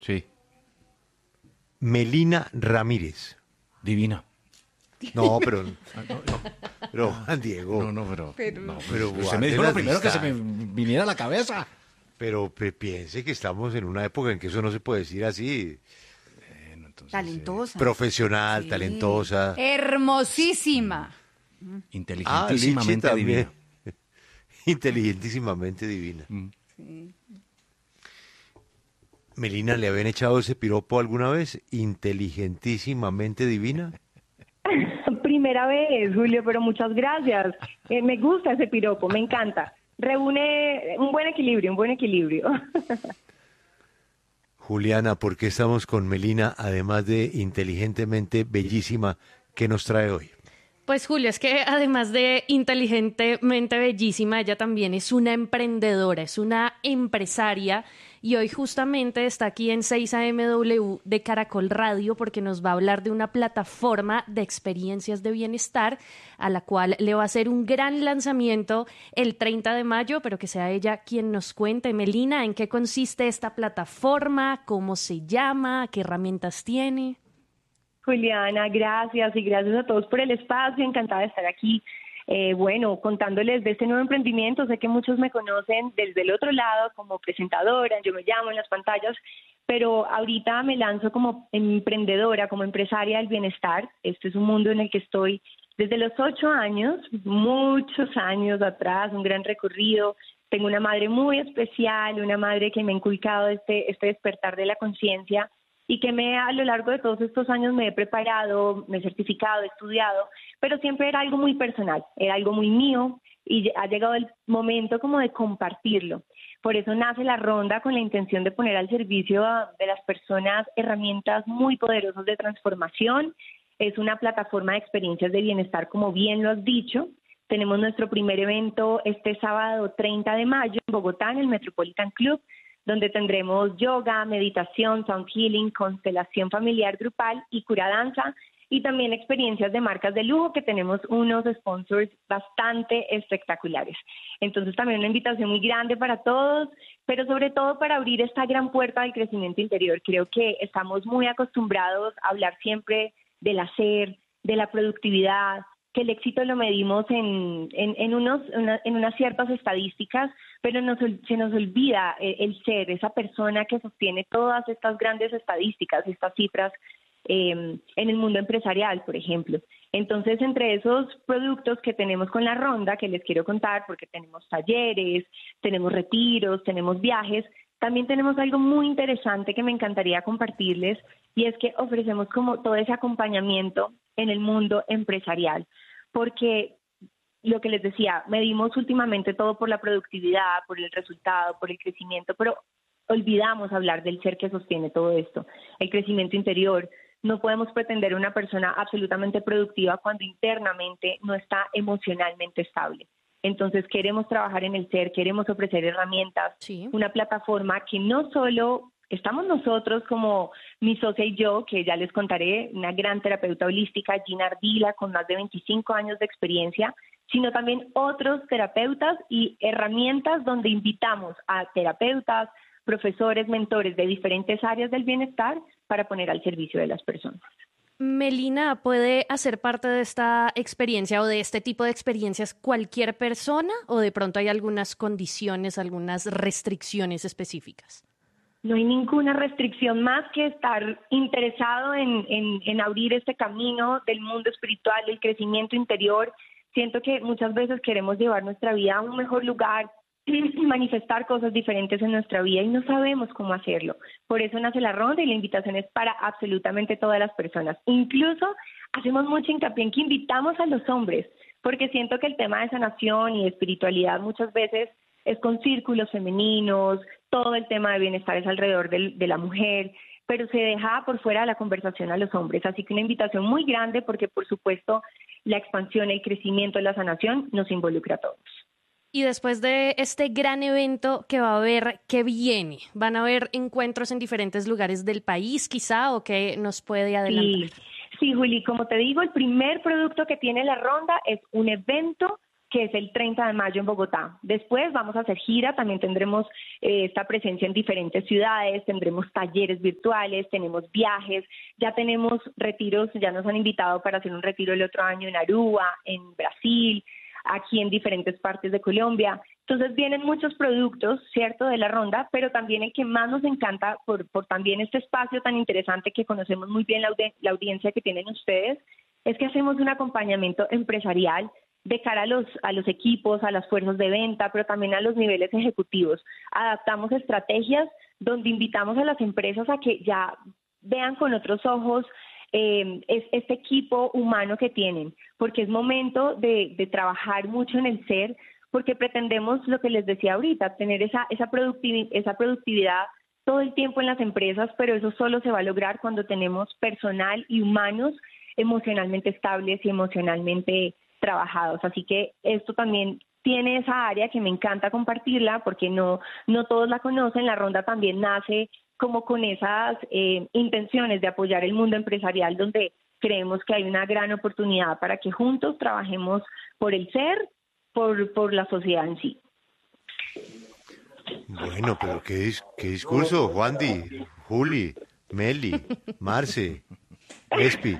Sí, Melina Ramírez. divina. No, pero, Ah, no, no, pero Juan Diego, no, no, pero, Pero- no, pero usted me guarde dijo lo las primero que se me distancias. viniera a la cabeza. Pero piense que estamos en una época en que eso no se puede decir así. Bueno, entonces, Talentosa. Profesional, Sí. talentosa. Hermosísima. Ah, Lichi inteligentísimamente también. divina. Inteligentísimamente divina. Sí. Melina, ¿le habían echado ese piropo alguna vez? Inteligentísimamente divina. Primera vez, Julio, pero muchas gracias. Me gusta ese piropo, me encanta. Reúne un buen equilibrio, un buen equilibrio. Juliana, ¿por qué estamos con Melina, además de inteligentemente bellísima? ¿Qué nos trae hoy? Pues Julio, es que además de inteligentemente bellísima, ella también es una emprendedora, es una empresaria y hoy justamente está aquí en 6 AMW de Caracol Radio porque nos va a hablar de una plataforma de experiencias de bienestar a la cual le va a hacer un gran lanzamiento el 30 de mayo, pero que sea ella quien nos cuente. Melina, ¿en qué consiste esta plataforma? ¿Cómo se llama? ¿Qué herramientas tiene? Juliana, gracias y gracias a todos por el espacio, encantada de estar aquí. Bueno, contándoles de este nuevo emprendimiento, sé que muchos me conocen desde el otro lado como presentadora, yo me llamo en las pantallas, pero ahorita me lanzo como emprendedora, como empresaria del bienestar. Este es un mundo en el que estoy desde los 8 años, muchos años atrás, un gran recorrido. Tengo una madre muy especial, una madre que me ha inculcado este despertar de la conciencia y que a lo largo de todos estos años me he preparado, me he certificado, he estudiado, pero siempre era algo muy personal, era algo muy mío y ha llegado el momento como de compartirlo. Por eso nace la ronda con la intención de poner al servicio de las personas herramientas muy poderosas de transformación. Es una plataforma de experiencias de bienestar, como bien lo has dicho. Tenemos nuestro primer evento este sábado 30 de mayo en Bogotá, en el Metropolitan Club, donde tendremos yoga, meditación, sound healing, constelación familiar grupal y cura danza, y también experiencias de marcas de lujo, que tenemos unos sponsors bastante espectaculares. Entonces también una invitación muy grande para todos, pero sobre todo para abrir esta gran puerta del crecimiento interior. Creo que estamos muy acostumbrados a hablar siempre del hacer, de la productividad, que el éxito lo medimos en unas ciertas estadísticas, pero se nos olvida el ser, esa persona que sostiene todas estas grandes estadísticas, estas cifras en el mundo empresarial, por ejemplo. Entonces, entre esos productos que tenemos con la ronda, que les quiero contar, porque tenemos talleres, tenemos retiros, tenemos viajes, también tenemos algo muy interesante que me encantaría compartirles, y es que ofrecemos como todo ese acompañamiento en el mundo empresarial, porque lo que les decía, medimos últimamente todo por la productividad, por el resultado, por el crecimiento, pero olvidamos hablar del ser que sostiene todo esto, el crecimiento interior. No podemos pretender una persona absolutamente productiva cuando internamente no está emocionalmente estable. Entonces queremos trabajar en el ser, queremos ofrecer herramientas, Sí. una plataforma que no solo estamos nosotros como mi socia y yo, que ya les contaré, una gran terapeuta holística, Gina Ardila, con más de 25 años de experiencia, sino también otros terapeutas y herramientas donde invitamos a terapeutas, profesores, mentores de diferentes áreas del bienestar para poner al servicio de las personas. Melina, ¿puede hacer parte de esta experiencia o de este tipo de experiencias cualquier persona o de pronto hay algunas condiciones, algunas restricciones específicas? No hay ninguna restricción más que estar interesado en abrir este camino del mundo espiritual, del crecimiento interior. Siento que muchas veces queremos llevar nuestra vida a un mejor lugar, manifestar cosas diferentes en nuestra vida y no sabemos cómo hacerlo. Por eso nace la ronda y la invitación es para absolutamente todas las personas. Incluso hacemos mucho hincapié en que invitamos a los hombres, porque siento que el tema de sanación y de espiritualidad muchas veces es con círculos femeninos, todo el tema de bienestar es alrededor de la mujer, pero se deja por fuera de la conversación a los hombres. Así que una invitación muy grande porque, por supuesto, la expansión, el crecimiento, la sanación nos involucra a todos. Y después de este gran evento que va a haber, ¿qué viene? ¿Van a haber encuentros en diferentes lugares del país quizá o qué nos puede adelantar? Sí, Juli, como te digo, el primer producto que tiene la ronda es un evento que es el 30 de mayo en Bogotá. Después vamos a hacer gira, también tendremos esta presencia en diferentes ciudades, tendremos talleres virtuales, tenemos viajes, ya tenemos retiros, ya nos han invitado para hacer un retiro el otro año en Aruba, en Brasil, aquí en diferentes partes de Colombia. Entonces vienen muchos productos, ¿cierto?, de la ronda, pero también el que más nos encanta por también este espacio tan interesante que conocemos muy bien la audiencia que tienen ustedes, es que hacemos un acompañamiento empresarial de cara a los equipos, a las fuerzas de venta, pero también a los niveles ejecutivos. Adaptamos estrategias donde invitamos a las empresas a que ya vean con otros ojos este equipo humano que tienen, porque es momento de trabajar mucho en el ser, porque pretendemos, lo que les decía ahorita, tener esa productividad todo el tiempo en las empresas, pero eso solo se va a lograr cuando tenemos personal y humanos emocionalmente estables y emocionalmente trabajados. Así que esto también tiene esa área que me encanta compartirla porque no todos la conocen. La ronda también nace como con esas intenciones de apoyar el mundo empresarial, donde creemos que hay una gran oportunidad para que juntos trabajemos por el ser, por la sociedad en sí. Bueno, pero qué discurso, Juandi, Juli, Meli, Marce, Espi.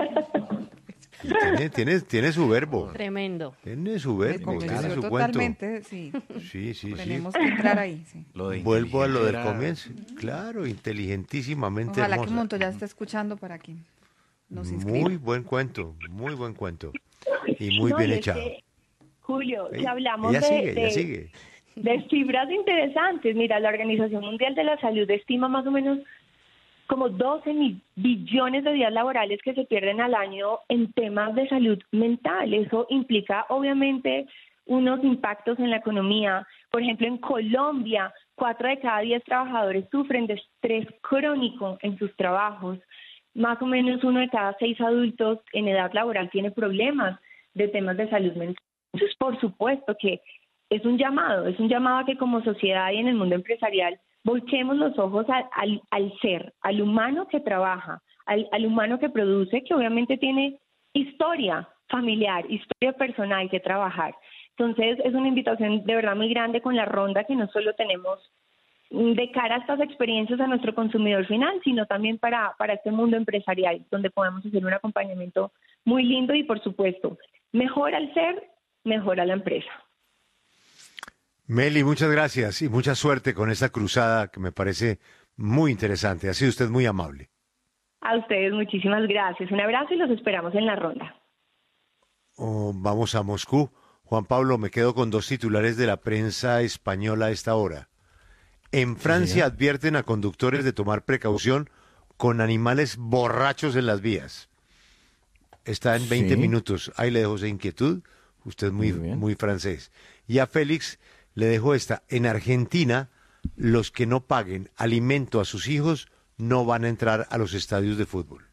Tiene su verbo. Tremendo. Tiene su verbo, tiene su totalmente, cuento. Sí. Tenemos que entrar ahí, sí. Vuelvo a lo del comienzo. Claro, inteligentísimamente Ojalá hermosa. que Montoya esté escuchando para que nos inscriba. Muy buen cuento. Y muy bien echado. Julio, si hablamos Ella sigue. de cifras interesantes, mira, la Organización Mundial de la Salud estima más o menos como 12 billones de días laborales que se pierden al año en temas de salud mental. Eso implica, obviamente, unos impactos en la economía. Por ejemplo, en Colombia, 4 de cada 10 trabajadores sufren de estrés crónico en sus trabajos. Más o menos 1 de cada 6 adultos en edad laboral tiene problemas de temas de salud mental. Entonces, por supuesto que es un llamado a que como sociedad y en el mundo empresarial volquemos los ojos al ser, al humano que trabaja, al humano que produce, que obviamente tiene historia familiar, historia personal que trabajar. Entonces, es una invitación de verdad muy grande con la ronda, que no solo tenemos de cara a estas experiencias a nuestro consumidor final, sino también para este mundo empresarial, donde podemos hacer un acompañamiento muy lindo y, por supuesto, mejora el ser, mejora la empresa. Meli, muchas gracias y mucha suerte con esta cruzada que me parece muy interesante. Ha sido usted muy amable. A ustedes muchísimas gracias. Un abrazo y los esperamos en la ronda. Vamos a Moscú. Juan Pablo, me quedo con 2 titulares de la prensa española a esta hora. En Francia advierten a conductores de tomar precaución con animales borrachos en las vías. Está en 20 minutos. Ahí le dejo esa inquietud. Usted es muy francés. Y a Félix le dejo esta. En Argentina, los que no paguen alimento a sus hijos no van a entrar a los estadios de fútbol.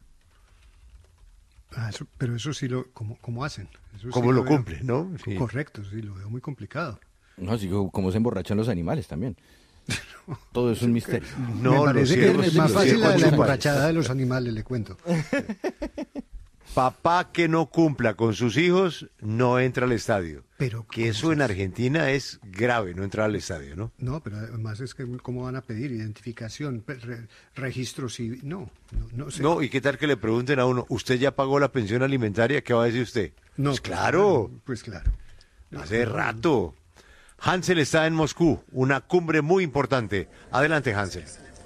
Pero eso sí ¿cómo hacen? Eso ¿Cómo sí lo veo cumplen, no? Sí. Correcto, sí, lo veo muy complicado. No, sí, cómo se emborrachan los animales también. Todo es un misterio. Me parece que es más fácil la emborrachada de los animales, le cuento. Papá que no cumpla con sus hijos no entra al estadio. Pero que eso en Argentina es grave, no entrar al estadio, ¿no? No, pero además es que ¿cómo van a pedir identificación, registro civil? No sé. No, ¿y qué tal que le pregunten a uno, ¿usted ya pagó la pensión alimentaria? ¿Qué va a decir usted? No, pues claro. Pues claro. Hace rato. Hansel está en Moscú, una cumbre muy importante. Adelante, Hansel.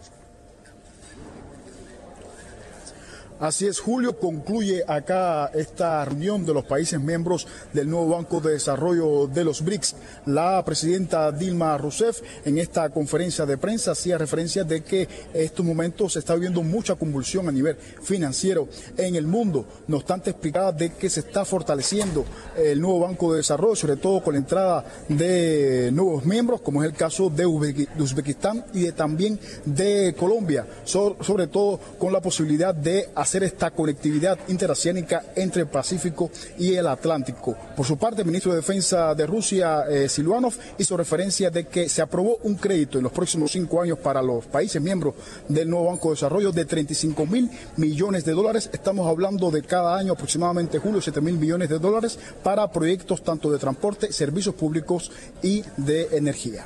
Así es, Julio, concluye acá esta reunión de los países miembros del nuevo Banco de Desarrollo de los BRICS. La presidenta Dilma Rousseff en esta conferencia de prensa hacía referencia de que en estos momentos se está viviendo mucha convulsión a nivel financiero en el mundo. No obstante, explicaba de que se está fortaleciendo el nuevo Banco de Desarrollo, sobre todo con la entrada de nuevos miembros, como es el caso de Uzbekistán y también de Colombia, sobre todo con la posibilidad de hacer esta conectividad interoceánica entre el Pacífico y el Atlántico. Por su parte, el ministro de Defensa de Rusia, Silvanov, hizo referencia de que se aprobó un crédito en los próximos 5 años para los países miembros del nuevo Banco de Desarrollo de $35.000 millones. Estamos hablando de cada año aproximadamente, julio, $7.000 millones para proyectos tanto de transporte, servicios públicos y de energía.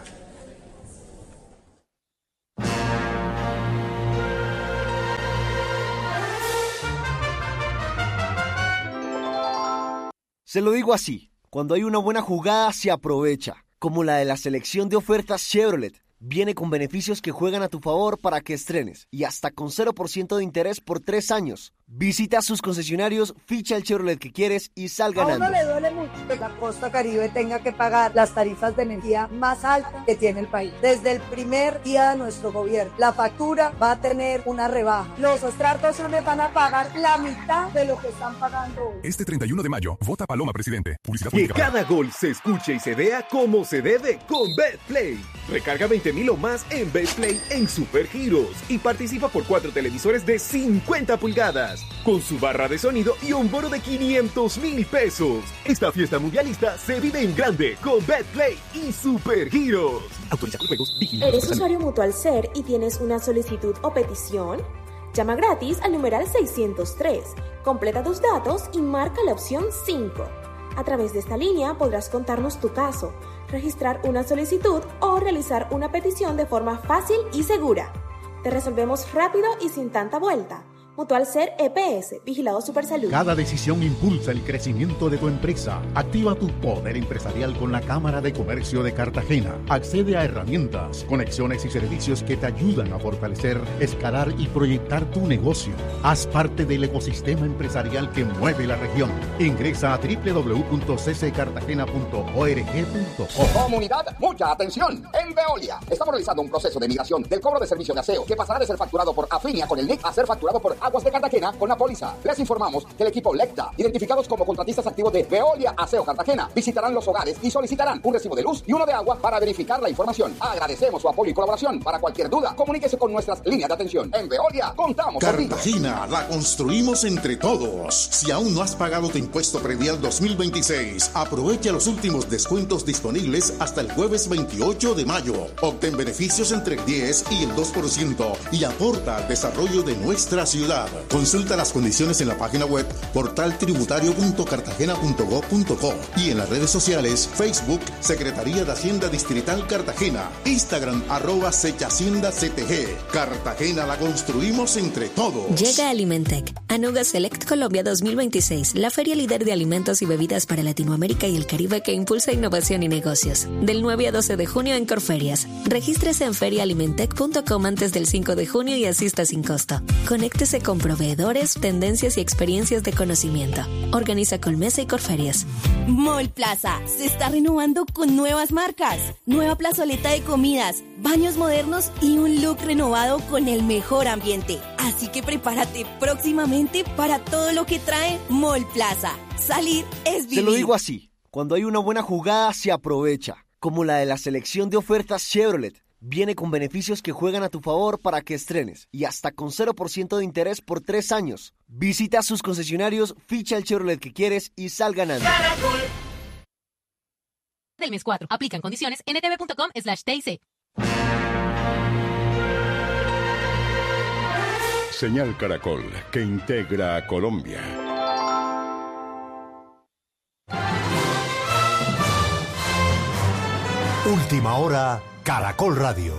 Se lo digo así, cuando hay una buena jugada se aprovecha, como la de la selección de ofertas Chevrolet. Viene con beneficios que juegan a tu favor para que estrenes y hasta con 0% de interés por 3 años. Visita sus concesionarios, ficha el Chevrolet que quieres y sal ganando. A uno le duele mucho que la costa Caribe tenga que pagar las tarifas de energía más altas que tiene el país. Desde el primer día de nuestro gobierno, la factura va a tener una rebaja. Los estratos me van a pagar la mitad de lo que están pagando hoy. Este 31 de mayo, vota Paloma Presidente. Publicidad Que cada gol se escuche y se vea como se debe con BetPlay. Recarga 20.000 o más en BetPlay en Supergiros y participa por 4 televisores de 50 pulgadas con su barra de sonido y un bono de 500.000 pesos. Esta fiesta mundialista se vive en grande con BetPlay y Supergiros. Autoriza con juegos. ¿Eres usuario Mutualser y tienes una solicitud o petición? Llama gratis al numeral 603, completa tus datos y marca la opción 5. A través de esta línea podrás contarnos tu caso, registrar una solicitud o realizar una petición de forma fácil y segura. Te resolvemos rápido y sin tanta vuelta. Mutualser EPS, Vigilado Supersalud. Cada decisión impulsa el crecimiento de tu empresa. Activa tu poder empresarial con la Cámara de Comercio de Cartagena. Accede a herramientas, conexiones y servicios que te ayudan a fortalecer, escalar y proyectar tu negocio. Haz parte del ecosistema empresarial que mueve la región. Ingresa a www.cccartagena.org.co. Comunidad, mucha atención. En Veolia estamos realizando un proceso de migración del cobro de servicio de aseo que pasará de ser facturado por Afinia con el NIC a ser facturado por Aguas de Cartagena con la póliza. Les informamos que el equipo Lecta, identificados como contratistas activos de Veolia Aseo Cartagena, visitarán los hogares y solicitarán un recibo de luz y uno de agua para verificar la información. Agradecemos su apoyo y colaboración. Para cualquier duda, comuníquese con nuestras líneas de atención. En Veolia, contamos contigo. Cartagena, la construimos entre todos. Si aún no has pagado tu impuesto predial 2026, aprovecha los últimos descuentos disponibles hasta el jueves 28 de mayo. Obtén beneficios entre el 10 y el 2% y aporta al desarrollo de nuestra ciudad. Consulta las condiciones en la página web portaltributario.cartagena.gov.co y en las redes sociales Facebook Secretaría de Hacienda Distrital Cartagena, Instagram @SechaHaciendaCTG. Cartagena la construimos entre todos. Llega Alimentec, Anuga Select Colombia 2026, la feria líder de alimentos y bebidas para Latinoamérica y el Caribe que impulsa innovación y negocios. Del 9 a 12 de junio en Corferias. Regístrese en ferialimentec.com antes del 5 de junio y asista sin costo. Conéctese con proveedores, tendencias y experiencias de conocimiento. Organiza Colmesa y Corferias. Mall Plaza se está renovando con nuevas marcas, nueva plazoleta de comidas, baños modernos y un look renovado con el mejor ambiente. Así que prepárate próximamente para todo lo que trae Mall Plaza. Salir es vivir. Se lo digo así, cuando hay una buena jugada se aprovecha, como la de la selección de ofertas Chevrolet. Viene con beneficios que juegan a tu favor para que estrenes y hasta con 0% de interés por 3 años. Visita sus concesionarios, ficha el Chevrolet que quieres y sal ganando. Caracol. Del mes 4. Aplican condiciones en ntv.com/TIC. Señal Caracol, que integra a Colombia. Última hora, Caracol Radio.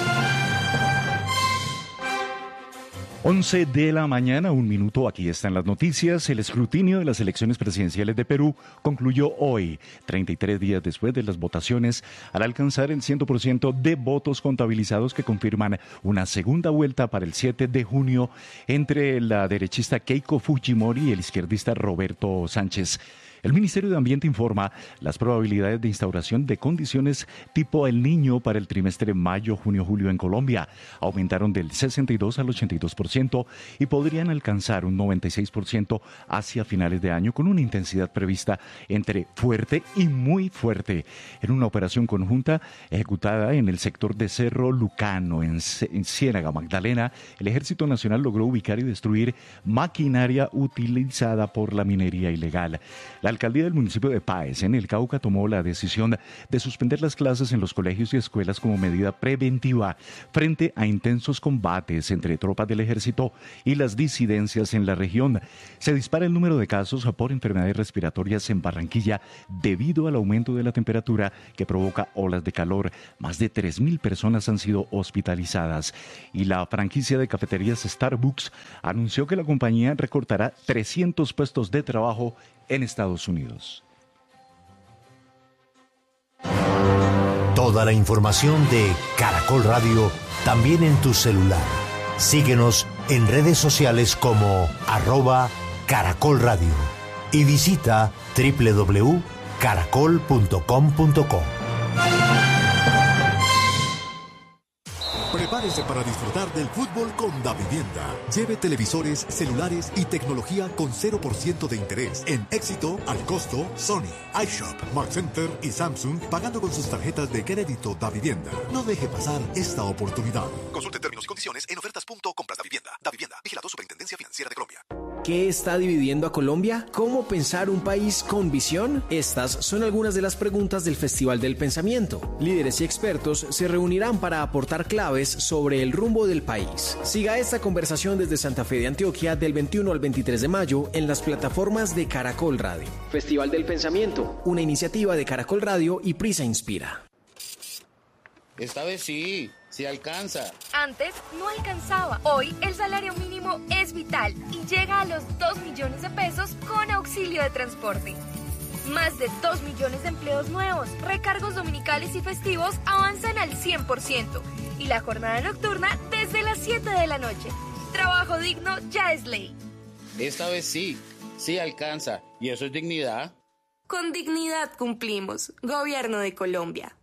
11 de la mañana, 1 minuto, aquí están las noticias. El escrutinio de las elecciones presidenciales de Perú concluyó hoy, 33 días después de las votaciones, al alcanzar el 100% de votos contabilizados que confirman una segunda vuelta para el 7 de junio entre la derechista Keiko Fujimori y el izquierdista Roberto Sánchez. El Ministerio de Ambiente informa las probabilidades de instauración de condiciones tipo El Niño para el trimestre mayo, junio, julio en Colombia. Aumentaron del 62 al 82% y podrían alcanzar un 96% hacia finales de año, con una intensidad prevista entre fuerte y muy fuerte. En una operación conjunta ejecutada en el sector de Cerro Lucano, en Ciénaga Magdalena, el Ejército Nacional logró ubicar y destruir maquinaria utilizada por la minería ilegal. La alcaldía del municipio de Páez, en el Cauca, tomó la decisión de suspender las clases en los colegios y escuelas como medida preventiva frente a intensos combates entre tropas del ejército y las disidencias en la región. Se dispara el número de casos por enfermedades respiratorias en Barranquilla debido al aumento de la temperatura que provoca olas de calor. Más de 3.000 personas han sido hospitalizadas. Y la franquicia de cafeterías Starbucks anunció que la compañía recortará 300 puestos de trabajo en Estados Unidos. Toda la información de Caracol Radio también en tu celular. Síguenos en redes sociales como @Caracol Radio y visita www.caracol.com.co. Prepárese para disfrutar del fútbol con Davivienda. Lleve televisores, celulares y tecnología con 0% de interés. En Éxito, al costo, Sony, iShop, Mark Center y Samsung, pagando con sus tarjetas de crédito Davivienda. No deje pasar esta oportunidad. Consulte términos y condiciones en ofertas.comprasdavivienda. Davivienda, vigilado Superintendencia Financiera de Colombia. ¿Qué está dividiendo a Colombia? ¿Cómo pensar un país con visión? Estas son algunas de las preguntas del Festival del Pensamiento. Líderes y expertos se reunirán para aportar claves sobre el rumbo del país. Siga esta conversación desde Santa Fe de Antioquia del 21 al 23 de mayo en las plataformas de Caracol Radio. Festival del Pensamiento, una iniciativa de Caracol Radio y Prisa Inspira. Esta vez sí alcanza. Antes no alcanzaba. Hoy el salario mínimo es vital y llega a los 2 millones de pesos con auxilio de transporte. Más de 2 millones de empleos nuevos, recargos dominicales y festivos avanzan al 100% y la jornada nocturna desde las 7 de la noche. Trabajo digno ya es ley. Esta vez sí alcanza. ¿Y eso es dignidad? Con dignidad cumplimos. Gobierno de Colombia.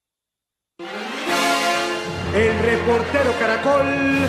El reportero Caracol.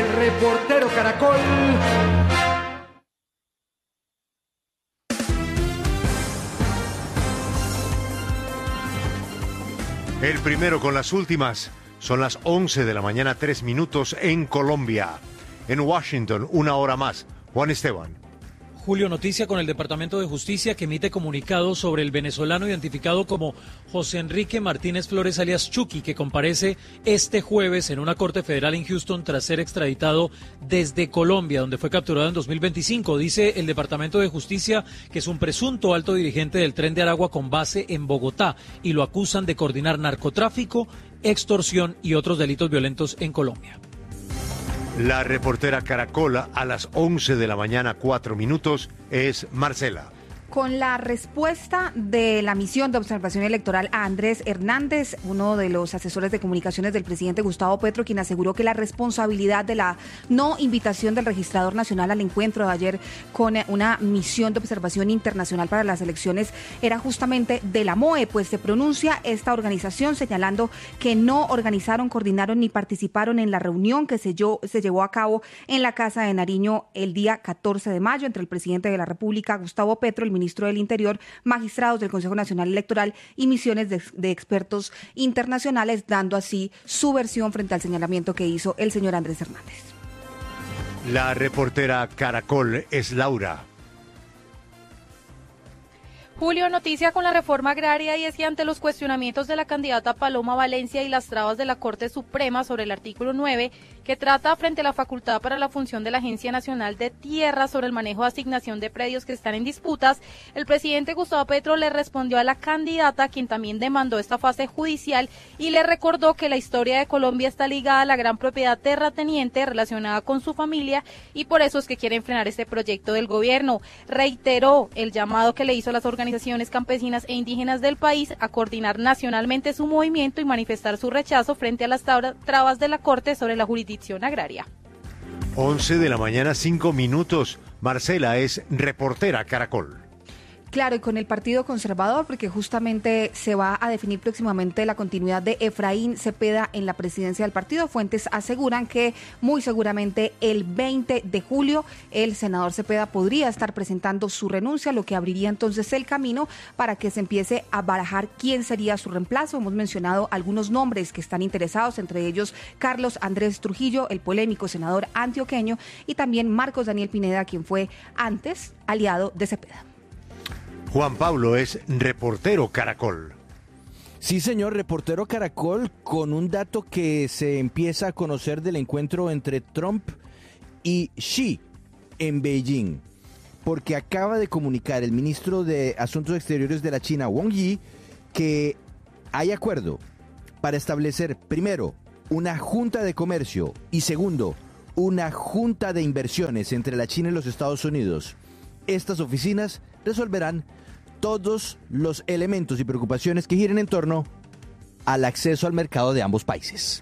El primero con las últimas. Son las 11 de la mañana, 3 minutos en Colombia. En Washington, 1 hora más. Juan Esteban. Julio, noticia con el Departamento de Justicia que emite comunicado sobre el venezolano identificado como José Enrique Martínez Flores alias Chucky, que comparece este jueves en una corte federal en Houston tras ser extraditado desde Colombia, donde fue capturado en 2025. Dice el Departamento de Justicia que es un presunto alto dirigente del Tren de Aragua con base en Bogotá y lo acusan de coordinar narcotráfico, extorsión y otros delitos violentos en Colombia. La reportera Caracola a las 11 de la mañana, 4 minutos, es Marcela. Con la respuesta de la misión de observación electoral a Andrés Hernández, uno de los asesores de comunicaciones del presidente Gustavo Petro, quien aseguró que la responsabilidad de la no invitación del registrador nacional al encuentro de ayer con una misión de observación internacional para las elecciones era justamente de la MOE, pues se pronuncia esta organización señalando que no organizaron, coordinaron ni participaron en la reunión que se llevó a cabo en la Casa de Nariño el día 14 de mayo entre el presidente de la República, Gustavo Petro, el ministro del Interior, magistrados del Consejo Nacional Electoral y misiones de expertos internacionales, dando así su versión frente al señalamiento que hizo el señor Andrés Hernández. La reportera Caracol es Laura. Julio, noticia con la reforma agraria, y es que ante los cuestionamientos de la candidata Paloma Valencia y las trabas de la Corte Suprema sobre el artículo 9, que trata frente a la facultad para la función de la Agencia Nacional de Tierra sobre el manejo de asignación de predios que están en disputas, el presidente Gustavo Petro le respondió a la candidata, quien también demandó esta fase judicial, y le recordó que la historia de Colombia está ligada a la gran propiedad terrateniente relacionada con su familia, y por eso es que quieren frenar este proyecto del gobierno. Reiteró el llamado que le hizo a las organizaciones campesinas e indígenas del país a coordinar nacionalmente su movimiento y manifestar su rechazo frente a las trabas de la Corte sobre la jurisdicción agraria. 11 de la mañana, 5 minutos. Marcela es reportera Caracol. Claro, y con el Partido Conservador, porque justamente se va a definir próximamente la continuidad de Efraín Cepeda en la presidencia del partido. Fuentes aseguran que muy seguramente el 20 de julio el senador Cepeda podría estar presentando su renuncia, lo que abriría entonces el camino para que se empiece a barajar quién sería su reemplazo. Hemos mencionado algunos nombres que están interesados, entre ellos Carlos Andrés Trujillo, el polémico senador antioqueño, y también Marcos Daniel Pineda, quien fue antes aliado de Cepeda. Juan Pablo es reportero Caracol. Sí, señor, reportero Caracol, con un dato que se empieza a conocer del encuentro entre Trump y Xi en Beijing, porque acaba de comunicar el ministro de Asuntos Exteriores de la China, Wang Yi, que hay acuerdo para establecer, primero, una junta de comercio y segundo, una junta de inversiones entre la China y los Estados Unidos. Estas oficinas resolverán todos los elementos y preocupaciones que giren en torno al acceso al mercado de ambos países.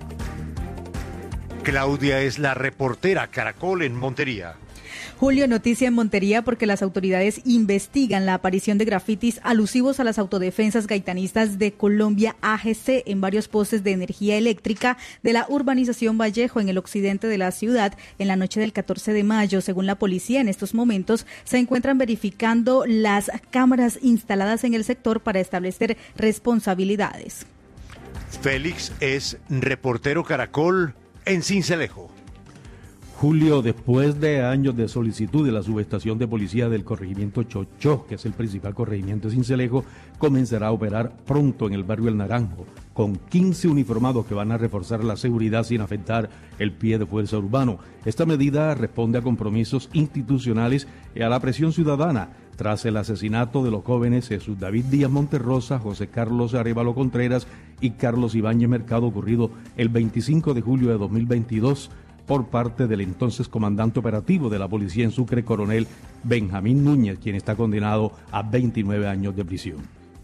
Claudia es la reportera Caracol en Montería. Julio, noticia en Montería porque las autoridades investigan la aparición de grafitis alusivos a las autodefensas gaitanistas de Colombia AGC en varios postes de energía eléctrica de la urbanización Vallejo en el occidente de la ciudad en la noche del 14 de mayo. Según la policía, en estos momentos se encuentran verificando las cámaras instaladas en el sector para establecer responsabilidades. Félix es reportero Caracol en Sincelejo. Julio, después de años de solicitud de la subestación de policía del corregimiento Chochó, que es el principal corregimiento de Sincelejo, comenzará a operar pronto en el barrio El Naranjo, con 15 uniformados que van a reforzar la seguridad sin afectar el pie de fuerza urbano. Esta medida responde a compromisos institucionales y a la presión ciudadana tras el asesinato de los jóvenes Jesús David Díaz Monterrosa, José Carlos Arévalo Contreras y Carlos Ibáñez Mercado, ocurrido el 25 de julio de 2022, por parte del entonces comandante operativo de la policía en Sucre, coronel Benjamín Núñez, quien está condenado a 29 años de prisión.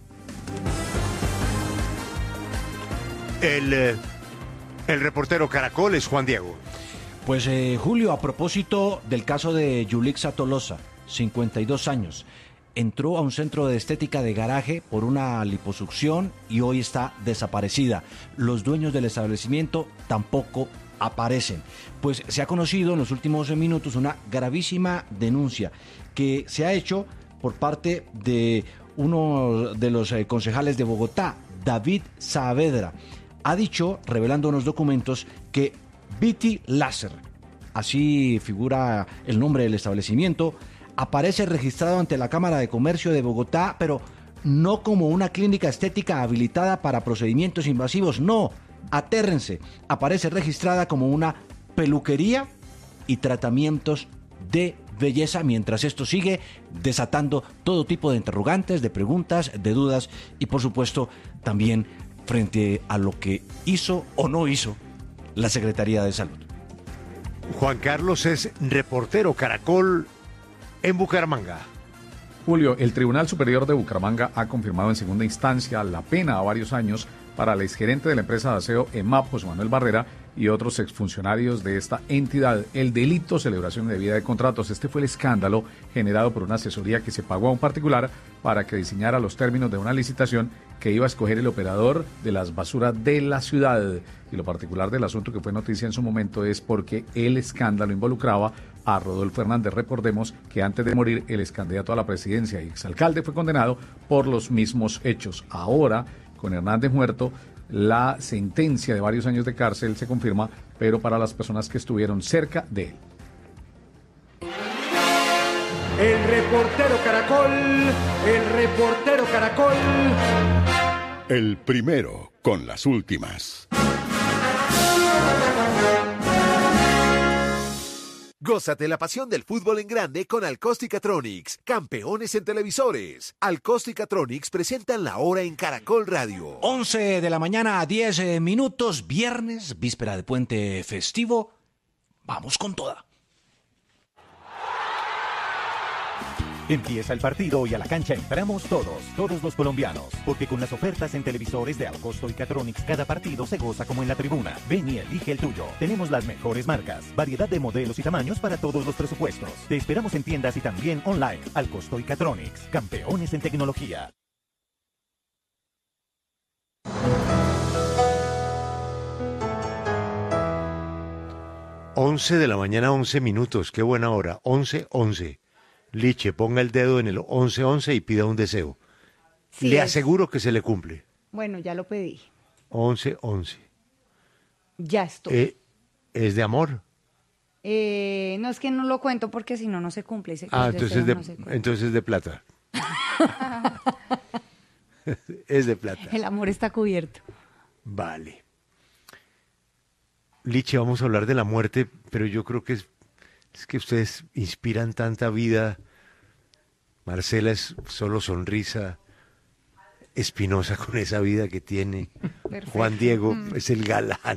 El reportero Caracol es Juan Diego. Pues Julio, a propósito del caso de Yulixa Tolosa, 52 años, entró a un centro de estética de Garaje por una liposucción y hoy está desaparecida. Los dueños del establecimiento tampoco aparecen. Pues se ha conocido en los últimos minutos una gravísima denuncia que se ha hecho por parte de uno de los concejales de Bogotá, David Saavedra. Ha dicho, revelando unos documentos, que Beauty Láser, así figura el nombre del establecimiento, aparece registrado ante la Cámara de Comercio de Bogotá, pero no como una clínica estética habilitada para procedimientos invasivos, no. Atérrense, aparece registrada como una peluquería y tratamientos de belleza, mientras esto sigue desatando todo tipo de interrogantes, de preguntas, de dudas y por supuesto también frente a lo que hizo o no hizo la Secretaría de Salud. Juan Carlos es reportero Caracol en Bucaramanga. Julio, el Tribunal Superior de Bucaramanga ha confirmado en segunda instancia la pena a varios años para el exgerente de la empresa de aseo EMAP, José Manuel Barrera, y otros exfuncionarios de esta entidad, el delito celebración indebida de contratos. Este fue el escándalo generado por una asesoría que se pagó a un particular para que diseñara los términos de una licitación que iba a escoger el operador de las basuras de la ciudad. Y lo particular del asunto, que fue noticia en su momento, es porque el escándalo involucraba a Rodolfo Hernández. Recordemos que antes de morir el excandidato a la presidencia y exalcalde fue condenado por los mismos hechos. Ahora, con Hernández muerto, la sentencia de varios años de cárcel se confirma, pero para las personas que estuvieron cerca de él. El reportero Caracol. El primero con las últimas. Gózate la pasión del fútbol en grande con Alcosticatronics, campeones en televisores. Alcosticatronics presentan la hora en Caracol Radio. 11 de la mañana a 10 minutos, viernes, víspera de puente festivo. Vamos con toda. Empieza el partido y a la cancha entramos todos los colombianos, porque con las ofertas en televisores de Alcosto y Catronics, cada partido se goza como en la tribuna. Ven y elige el tuyo. Tenemos las mejores marcas, variedad de modelos y tamaños para todos los presupuestos. Te esperamos en tiendas y también online. Alcosto y Catronics, campeones en tecnología. 11 de la mañana, 11 minutos. Qué buena hora. 11:11. Liche, ponga el dedo en el 11:11 y pida un deseo. Sí, le aseguro que se le cumple. Bueno, ya lo pedí. 11:11. Ya estoy. ¿Es de amor? No, es que no lo cuento porque si no, no se cumple. Entonces es de plata. Es de plata. El amor está cubierto. Vale. Liche, vamos a hablar de la muerte, pero yo creo que es que ustedes inspiran tanta vida. Marcela es solo sonrisa. Espinosa con esa vida que tiene. Perfecto. Juan Diego es el galán.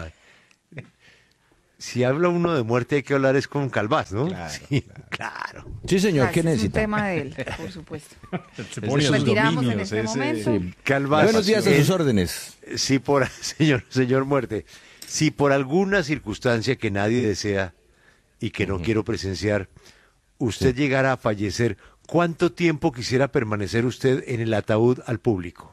Si habla uno de muerte hay que hablar es con Calvás, ¿no? Claro. Sí, señor, ¿qué necesita? Es un tema de él, por supuesto. Retiramos en este momento. Sí. Calvás, buenos días, a sus órdenes. Sí, señor Muerte, si por alguna circunstancia que nadie desea y que no quiero presenciar, usted llegara a fallecer, ¿cuánto tiempo quisiera permanecer usted en el ataúd al público?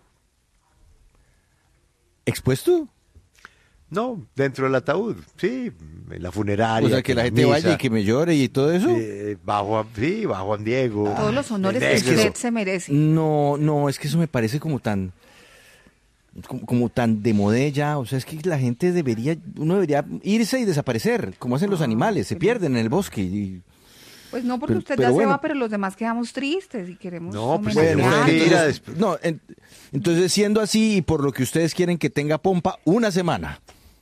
¿Expuesto? No, dentro del ataúd, sí, en la funeraria. O sea, que la gente vaya y que me llore y todo eso. Bajo a Juan Diego. Todos los honores que usted se merece. No, es que eso me parece como tan de modé ya. O sea, es que la gente uno debería irse y desaparecer, como hacen los animales, se pierden en el bosque. Pues no, porque usted ya se va, pero los demás quedamos tristes y queremos... No, pues entonces, siendo así y por lo que ustedes quieren que tenga pompa, una semana.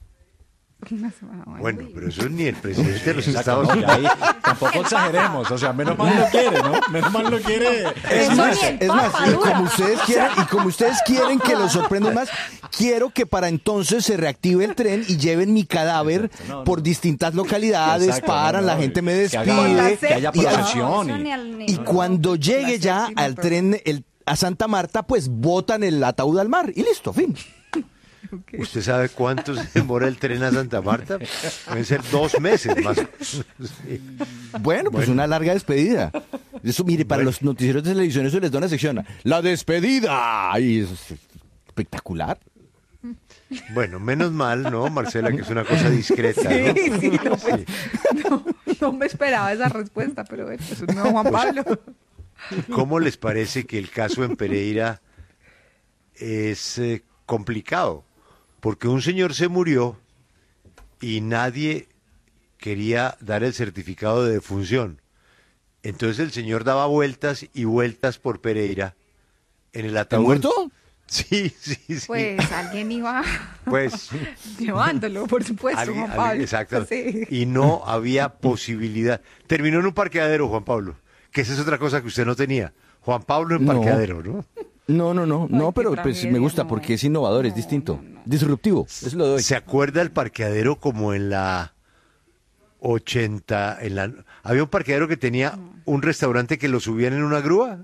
Bueno, pero eso ni el presidente de los Estados Unidos. Tampoco exageremos, o sea, menos mal lo quiere, ¿no? Menos mal lo quiere. Es más, y como ustedes quieren que los sorprendan más, quiero que para entonces se reactive el tren y lleven mi cadáver por distintas localidades, la gente me despide, que haya procesión. Y cuando llegue ya al tren a Santa Marta, pues botan el ataúd al mar y listo, fin. Okay. ¿Usted sabe cuánto se demora el tren a Santa Marta? Pueden ser 2 meses más. Sí. Bueno, pues una larga despedida. Eso, mire, para los noticieros de televisión eso les da una sección. ¡La despedida! Y eso es espectacular. Bueno, menos mal, ¿no, Marcela? Que es una cosa discreta, ¿no? No me esperaba esa respuesta, pero eso no, Juan Pablo. ¿Cómo les parece que el caso en Pereira es complicado? Porque un señor se murió y nadie quería dar el certificado de defunción. Entonces el señor daba vueltas y vueltas por Pereira en el ataúd. ¿Muerto? Sí. Pues alguien iba llevándolo, por supuesto, Juan Pablo. Exacto. Sí. Y no había posibilidad. Terminó en un parqueadero, Juan Pablo, que esa es otra cosa que usted no tenía. Juan Pablo en parqueadero, ¿no? No, pero pues me gusta porque es innovador, es distinto, disruptivo, eso lo doy. ¿Se acuerda el parqueadero como en la 80? Había un parqueadero que tenía un restaurante que lo subían en una grúa.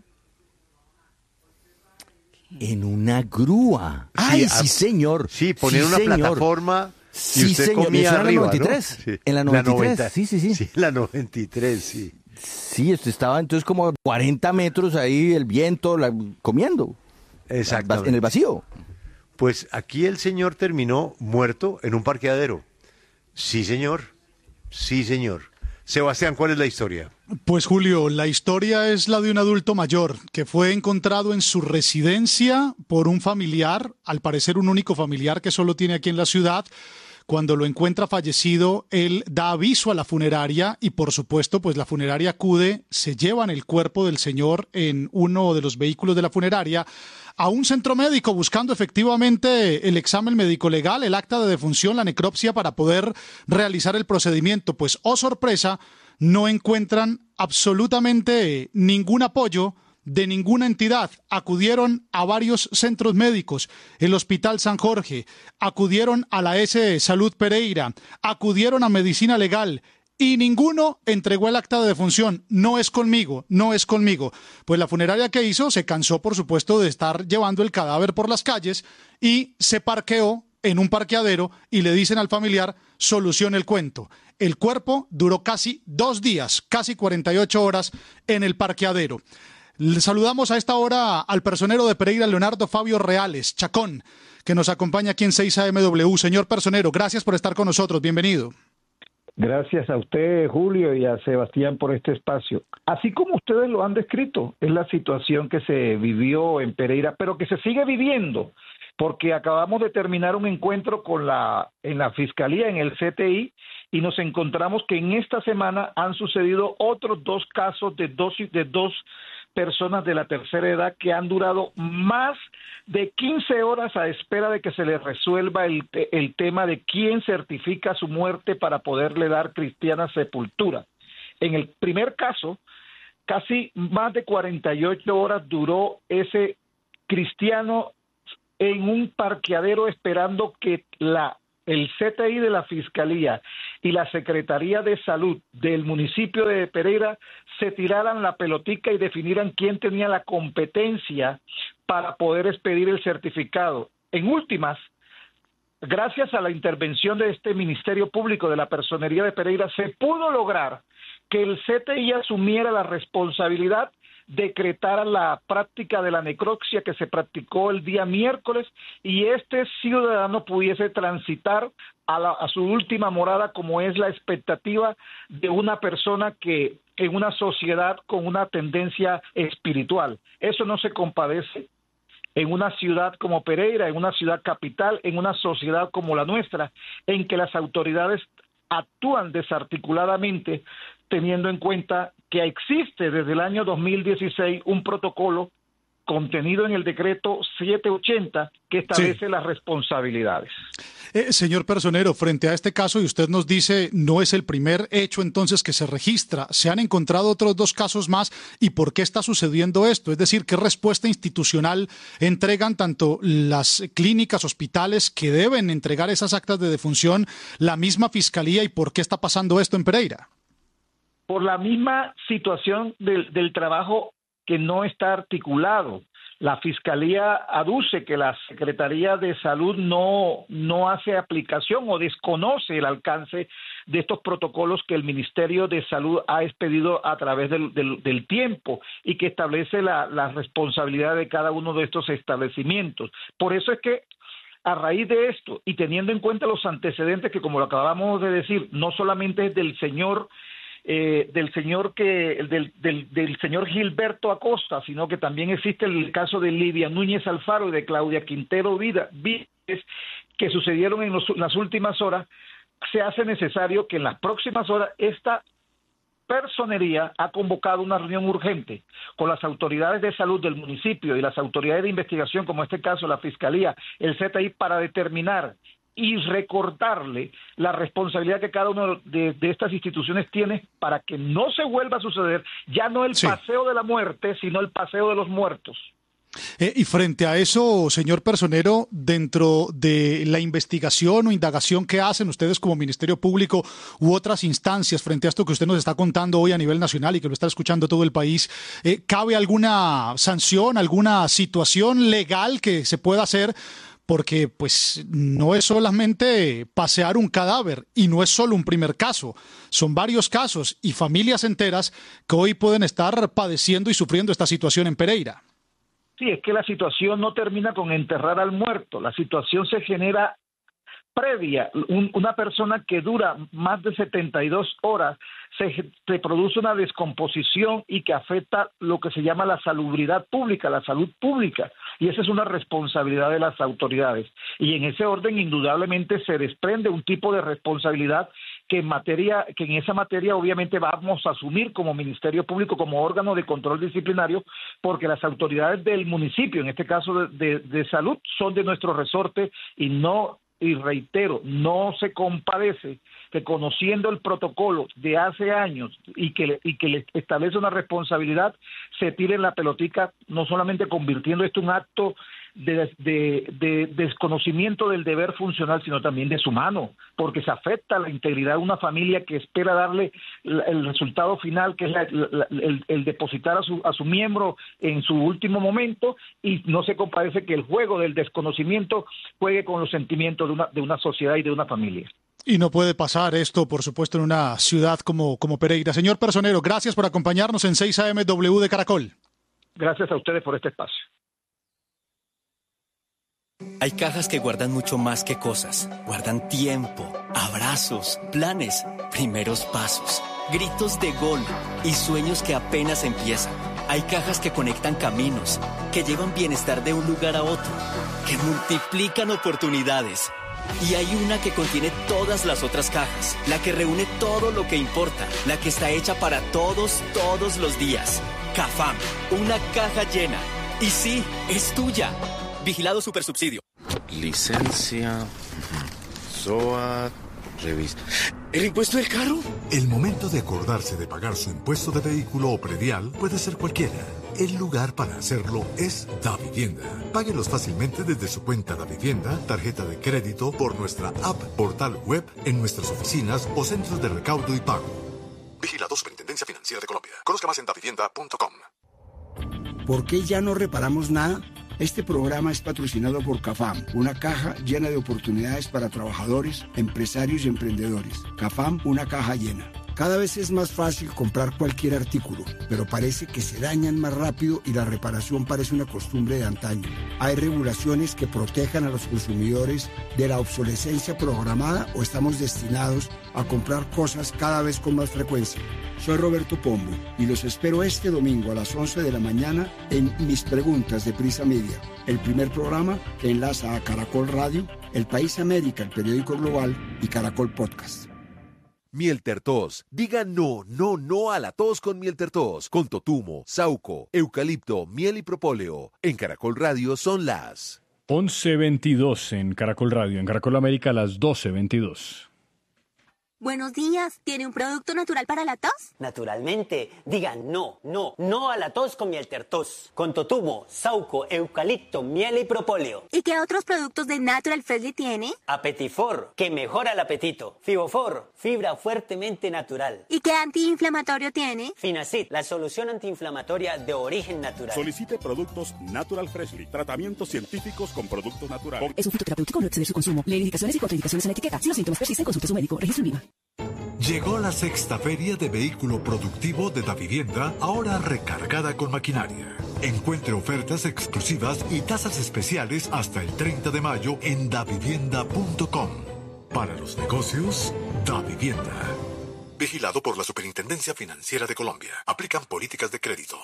¿En una grúa? ¡Ay, sí, señor! Sí, ponían una plataforma y usted comía arriba, en la 93, ¿no? En la 93, sí. Sí, en la 93, sí. Sí, estaba entonces como 40 metros ahí, el viento, comiendo. Exactamente. En el vacío. Pues aquí el señor terminó muerto en un parqueadero. Sí, señor. Sebastián, ¿cuál es la historia? Pues Julio, la historia es la de un adulto mayor que fue encontrado en su residencia por un familiar, al parecer un único familiar que solo tiene aquí en la ciudad. Cuando lo encuentra fallecido, él da aviso a la funeraria y, por supuesto, pues la funeraria acude, se llevan el cuerpo del señor en uno de los vehículos de la funeraria a un centro médico buscando efectivamente el examen médico legal, el acta de defunción, la necropsia para poder realizar el procedimiento. Pues, oh sorpresa, no encuentran absolutamente ningún apoyo de ninguna entidad. Acudieron a varios centros médicos, el Hospital San Jorge, acudieron a la S Salud Pereira, acudieron a Medicina Legal y ninguno entregó el acta de defunción. No es conmigo, no es conmigo. Pues la funeraria que hizo se cansó, por supuesto, de estar llevando el cadáver por las calles y se parqueó en un parqueadero y le dicen al familiar, solucione el cuento. El cuerpo duró casi 2 días, casi 48 horas en el parqueadero. Le saludamos a esta hora al personero de Pereira, Leonardo Fabio Reales, Chacón, que nos acompaña aquí en 6AMW. Señor personero, gracias por estar con nosotros. Bienvenido. Gracias a usted, Julio, y a Sebastián por este espacio. Así como ustedes lo han descrito, es la situación que se vivió en Pereira, pero que se sigue viviendo, porque acabamos de terminar un encuentro en la Fiscalía, en el CTI, y nos encontramos que en esta semana han sucedido otros 2 casos de dos personas de la tercera edad que han durado más de 15 horas a espera de que se les resuelva el tema de quién certifica su muerte para poderle dar cristiana sepultura. En el primer caso, casi más de 48 horas duró ese cristiano en un parqueadero esperando que el CTI de la Fiscalía y la Secretaría de Salud del municipio de Pereira se tiraran la pelotica y definieran quién tenía la competencia para poder expedir el certificado. En últimas, gracias a la intervención de este Ministerio Público de la Personería de Pereira, se pudo lograr que el CTI asumiera la responsabilidad, decretara la práctica de la necropsia que se practicó el día miércoles y este ciudadano pudiese transitar a su última morada, como es la expectativa de una persona que en una sociedad con una tendencia espiritual. Eso no se compadece en una ciudad como Pereira, en una ciudad capital, en una sociedad como la nuestra, en que las autoridades actúan desarticuladamente, teniendo en cuenta que existe desde el año 2016 un protocolo contenido en el decreto 780 que establece las responsabilidades. Señor personero, frente a este caso, y usted nos dice, no es el primer hecho entonces que se registra, ¿se han encontrado otros 2 casos más? ¿Y por qué está sucediendo esto? Es decir, ¿qué respuesta institucional entregan tanto las clínicas, hospitales que deben entregar esas actas de defunción, la misma Fiscalía, y por qué está pasando esto en Pereira? Por la misma situación del trabajo que no está articulado. La Fiscalía aduce que la Secretaría de Salud no hace aplicación o desconoce el alcance de estos protocolos que el Ministerio de Salud ha expedido a través del tiempo y que establece la responsabilidad de cada uno de estos establecimientos. Por eso es que a raíz de esto y teniendo en cuenta los antecedentes que, como lo acabamos de decir, no solamente es del señor Gilberto Acosta, sino que también existe el caso de Lidia Núñez Alfaro y de Claudia Quintero Vídez, que sucedieron en las últimas horas, se hace necesario que en las próximas horas esta personería ha convocado una reunión urgente con las autoridades de salud del municipio y las autoridades de investigación, como en este caso la Fiscalía, el CTI, para determinar y recordarle la responsabilidad que cada una de estas instituciones tiene para que no se vuelva a suceder ya no el paseo de la muerte, sino el paseo de los muertos. Y frente a eso, señor personero, dentro de la investigación o indagación que hacen ustedes como Ministerio Público u otras instancias frente a esto que usted nos está contando hoy a nivel nacional y que lo está escuchando todo el país, ¿cabe alguna sanción, alguna situación legal que se pueda hacer? Porque pues no es solamente pasear un cadáver y no es solo un primer caso, son varios casos y familias enteras que hoy pueden estar padeciendo y sufriendo esta situación en Pereira. Sí, es que la situación no termina con enterrar al muerto, la situación se genera previa. Una persona que dura más de 72 horas se produce una descomposición y que afecta lo que se llama la salubridad pública, la salud pública, y esa es una responsabilidad de las autoridades. Y en ese orden indudablemente se desprende un tipo de responsabilidad que en esa materia obviamente vamos a asumir como Ministerio Público, como órgano de control disciplinario, porque las autoridades del municipio, en este caso de salud, son de nuestro resorte y reitero, no se compadece que conociendo el protocolo de hace años y que le establece una responsabilidad, se tire en la pelotica, no solamente convirtiendo esto en un acto de desconocimiento del deber funcional, sino también de su mano, porque se afecta la integridad de una familia que espera darle el resultado final, que es el depositar a su miembro en su último momento, y no se compadece que el juego del desconocimiento juegue con los sentimientos de una sociedad y de una familia. Y no puede pasar esto, por supuesto, en una ciudad como Pereira. Señor Personero, gracias por acompañarnos en 6 AM W de Caracol. Gracias a ustedes por este espacio. Hay cajas que guardan mucho más que cosas. Guardan tiempo, abrazos, planes, primeros pasos, gritos de gol y sueños que apenas empiezan. Hay cajas que conectan caminos, que llevan bienestar de un lugar a otro, que multiplican oportunidades. Y hay una que contiene todas las otras cajas, la que reúne todo lo que importa, la que está hecha para todos los días. Cafam, una caja llena. Y sí, es tuya. Vigilado Supersubsidio. Licencia, SOAT, revista. ¿El impuesto del carro? El momento de acordarse de pagar su impuesto de vehículo o predial puede ser cualquiera. El lugar para hacerlo es Davivienda. Páguelos fácilmente desde su cuenta Davivienda, tarjeta de crédito, por nuestra app, portal web, en nuestras oficinas o centros de recaudo y pago. Vigilado Superintendencia Financiera de Colombia. Conozca más en davivienda.com. ¿Por qué ya no reparamos nada? Este programa es patrocinado por Cafam, una caja llena de oportunidades para trabajadores, empresarios y emprendedores. Cafam, una caja llena. Cada vez es más fácil comprar cualquier artículo, pero parece que se dañan más rápido y la reparación parece una costumbre de antaño. ¿Hay regulaciones que protejan a los consumidores de la obsolescencia programada o estamos destinados a comprar cosas cada vez con más frecuencia? Soy Roberto Pombo y los espero este domingo a las 11 de la mañana en Mis Preguntas de Prisa Media, el primer programa que enlaza a Caracol Radio, El País América, el periódico global, y Caracol Podcast. Miel Tertos. Diga no a la tos con Miel Tertos. Con totumo, sauco, eucalipto, miel y propóleo. En Caracol Radio son las 11:22 en Caracol Radio. En Caracol América las 12:22. Buenos días. ¿Tiene un producto natural para la tos? Naturalmente. Digan no a la tos con Miel Tertos. Con totumo, sauco, eucalipto, miel y propóleo. ¿Y qué otros productos de Natural Freshly tiene? Apetifor, que mejora el apetito. Fibofor, fibra fuertemente natural. ¿Y qué antiinflamatorio tiene? Finacid, la solución antiinflamatoria de origen natural. Solicite productos Natural Freshly. Tratamientos científicos con productos naturales. Es un fitoterapéutico, no excede su consumo. Lee indicaciones y contraindicaciones en la etiqueta. Si los síntomas persisten, consulte a su médico. Registro en IVA. Llegó la sexta feria de vehículo productivo de Davivienda, ahora recargada con maquinaria. Encuentre ofertas exclusivas y tasas especiales hasta el 30 de mayo en davivienda.com. Para los negocios, Davivienda. Vigilado por la Superintendencia Financiera de Colombia. Aplican políticas de crédito.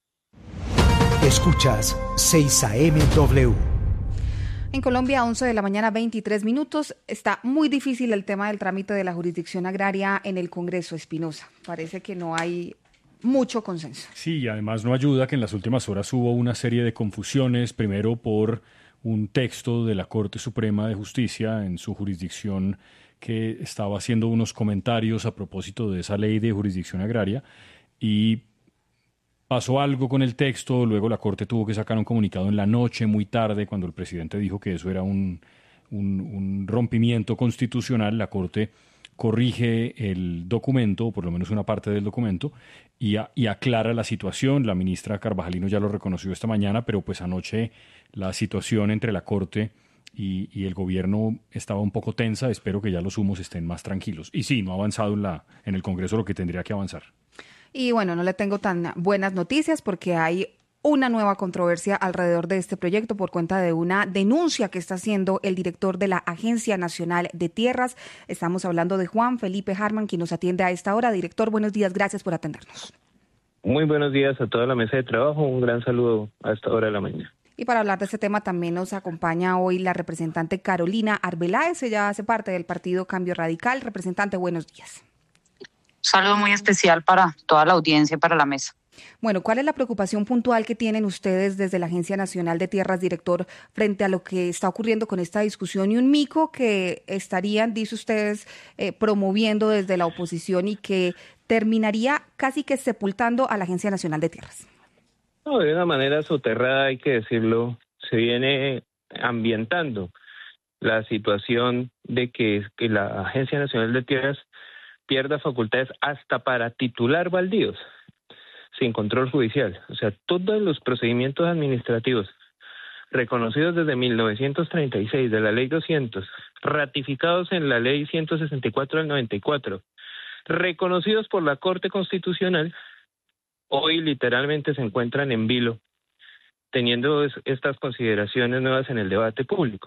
Escuchas 6 AM W. En Colombia, 11 de la mañana, 23 minutos. Está muy difícil el tema del trámite de la jurisdicción agraria en el Congreso, Espinosa. Parece que no hay mucho consenso. Sí, y además no ayuda que en las últimas horas hubo una serie de confusiones, primero por un texto de la Corte Suprema de Justicia en su jurisdicción que estaba haciendo unos comentarios a propósito de esa ley de jurisdicción agraria, y pasó algo con el texto. Luego la Corte tuvo que sacar un comunicado en la noche, muy tarde, cuando el presidente dijo que eso era un rompimiento constitucional. La Corte corrige el documento, o por lo menos una parte del documento, y aclara la situación. La ministra Carvajalino ya lo reconoció esta mañana, pero pues anoche la situación entre la Corte y el gobierno estaba un poco tensa. Espero que ya los humos estén más tranquilos. Y sí, no ha avanzado en el Congreso lo que tendría que avanzar. Y bueno, no le tengo tan buenas noticias porque hay una nueva controversia alrededor de este proyecto por cuenta de una denuncia que está haciendo el director de la Agencia Nacional de Tierras. Estamos hablando de Juan Felipe Harman, quien nos atiende a esta hora. Director, buenos días, gracias por atendernos. Muy buenos días a toda la mesa de trabajo, un gran saludo a esta hora de la mañana. Y para hablar de este tema también nos acompaña hoy la representante Carolina Arbeláez. Ella hace parte del partido Cambio Radical. Representante, buenos días. Saludo muy especial para toda la audiencia y para la mesa. Bueno, ¿cuál es la preocupación puntual que tienen ustedes desde la Agencia Nacional de Tierras, director, frente a lo que está ocurriendo con esta discusión y un mico que estarían, dice ustedes, promoviendo desde la oposición y que terminaría casi que sepultando a la Agencia Nacional de Tierras? No, de una manera soterrada, hay que decirlo, se viene ambientando la situación de que la Agencia Nacional de Tierras pierda facultades hasta para titular baldíos sin control judicial. O sea, todos los procedimientos administrativos reconocidos desde 1936 de la Ley 200, ratificados en la Ley 164 del 94, reconocidos por la Corte Constitucional, hoy literalmente se encuentran en vilo, teniendo estas consideraciones nuevas en el debate público.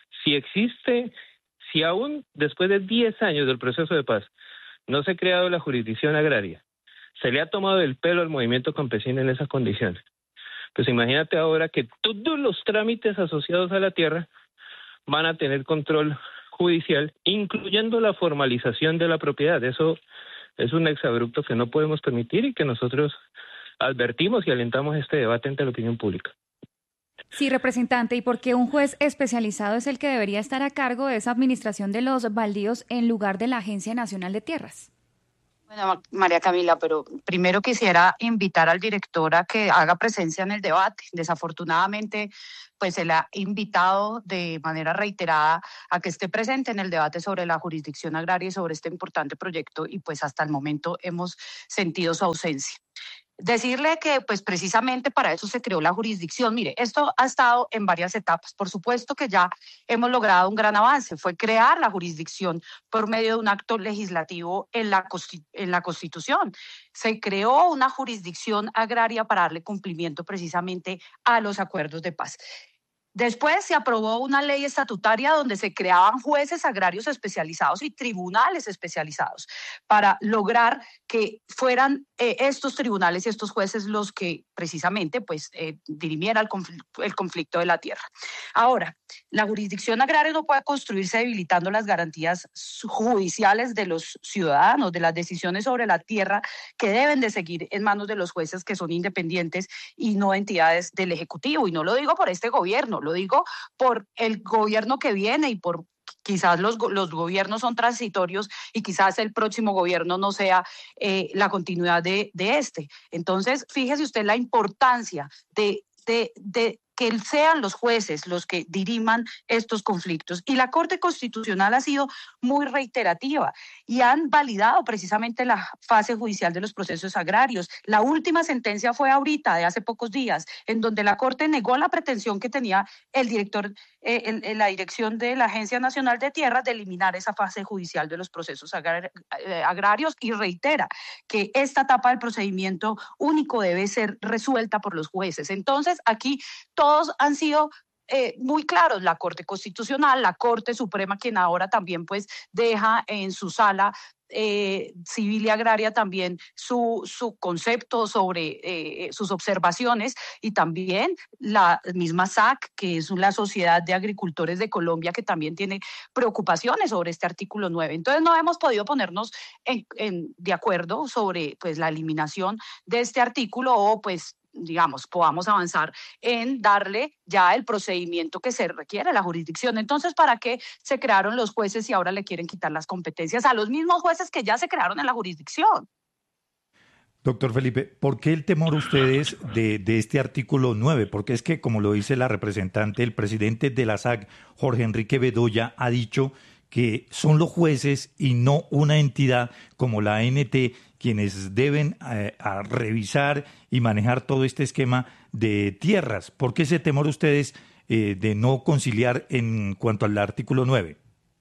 Si aún después de 10 años del proceso de paz no se ha creado la jurisdicción agraria, se le ha tomado el pelo al movimiento campesino en esa condición, pues imagínate ahora que todos los trámites asociados a la tierra van a tener control judicial, incluyendo la formalización de la propiedad. Eso es un exabrupto que no podemos permitir y que nosotros advertimos y alentamos este debate ante la opinión pública. Sí, representante, ¿y por qué un juez especializado es el que debería estar a cargo de esa administración de los baldíos en lugar de la Agencia Nacional de Tierras? Bueno, María Camila, pero primero quisiera invitar al director a que haga presencia en el debate. Desafortunadamente, pues se le ha invitado de manera reiterada a que esté presente en el debate sobre la jurisdicción agraria y sobre este importante proyecto, y pues hasta el momento hemos sentido su ausencia. Decirle que pues precisamente para eso se creó la jurisdicción. Mire, esto ha estado en varias etapas. Por supuesto que ya hemos logrado un gran avance. Fue crear la jurisdicción por medio de un acto legislativo en la Constitución. Se creó una jurisdicción agraria para darle cumplimiento precisamente a los acuerdos de paz. Después se aprobó una ley estatutaria donde se creaban jueces agrarios especializados y tribunales especializados para lograr que fueran estos tribunales y estos jueces los que precisamente pues dirimieran el conflicto de la tierra. Ahora, la jurisdicción agraria no puede construirse debilitando las garantías judiciales de los ciudadanos, de las decisiones sobre la tierra que deben de seguir en manos de los jueces, que son independientes y no entidades del Ejecutivo. Y no lo digo por este gobierno, lo digo por el gobierno que viene y por quizás los gobiernos son transitorios y quizás el próximo gobierno no sea la continuidad de este. Entonces, fíjese usted la importancia de que sean los jueces los que diriman estos conflictos. Y la Corte Constitucional ha sido muy reiterativa y han validado precisamente la fase judicial de los procesos agrarios. La última sentencia fue ahorita, de hace pocos días, en donde la Corte negó la pretensión que tenía el director en la dirección de la Agencia Nacional de Tierras de eliminar esa fase judicial de los procesos agrarios, y reitera que esta etapa del procedimiento único debe ser resuelta por los jueces. Entonces, aquí todos han sido muy claros, la Corte Constitucional, la Corte Suprema, quien ahora también pues deja en su sala civil y agraria también su concepto sobre sus observaciones, y también la misma SAC, que es la Sociedad de Agricultores de Colombia, que también tiene preocupaciones sobre este artículo 9. Entonces no hemos podido ponernos de acuerdo sobre pues la eliminación de este artículo, o pues digamos, podamos avanzar en darle ya el procedimiento que se requiere, la jurisdicción. Entonces, ¿para qué se crearon los jueces y ahora le quieren quitar las competencias a los mismos jueces que ya se crearon en la jurisdicción? Doctor Felipe, ¿por qué el temor ustedes de este artículo 9? Porque es que, como lo dice la representante, el presidente de la SAC, Jorge Enrique Bedoya, ha dicho que son los jueces y no una entidad como la ANT quienes deben a revisar y manejar todo este esquema de tierras. ¿Por qué ese temor ustedes de no conciliar en cuanto al artículo 9?